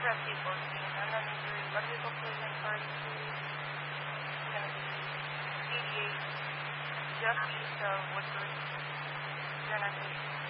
trustee 14. And then your Ludwig collision party is going to be 88 just east of Woodbridge. You're not safe.